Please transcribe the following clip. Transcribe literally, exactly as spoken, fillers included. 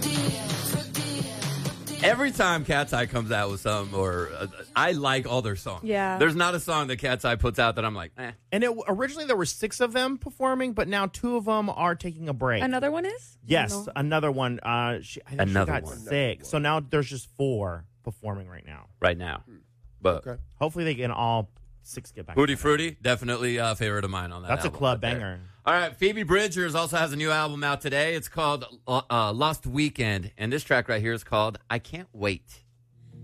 Every time Cat's Eye comes out with some, or uh, I like all their songs. Yeah. There's not a song that Cat's Eye puts out that I'm like, eh. And it, originally there were six of them performing, but now two of them are taking a break. Another one is? Yes, No. another one. Uh, she, I think Another she got one. six. So now there's just four performing right now. Right now. But Okay. Hopefully they can all six get back. Hootie together. Fruity, definitely a favorite of mine on that That's a album club right there. banger. All right, Phoebe Bridgers also has a new album out today. It's called uh, uh, Lost Weekend, and this track right here is called I Can't Wait.